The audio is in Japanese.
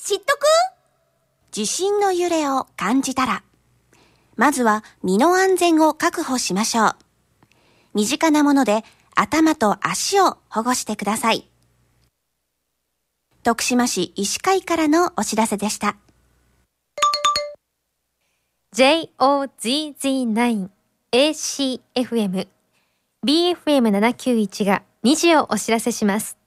知っとく？ 地震の揺れを感じたら、まずは身の安全を確保しましょう。身近なもので頭と足を保護してください。徳島市医師会からのお知らせでした。 JOZZ9 ACFM BFM791 が2時をお知らせします。